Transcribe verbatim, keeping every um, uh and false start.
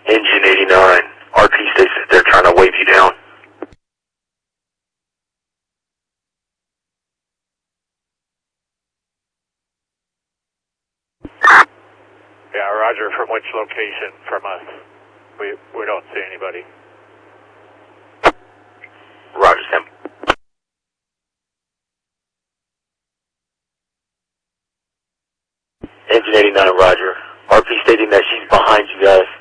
Engine eighty-nine, R P states that they're trying to wave you down. Yeah, roger, from which location from us? We, we don't see anybody. Roger, Sam. Engine eighty-nine, roger. R P stating that she's behind you guys.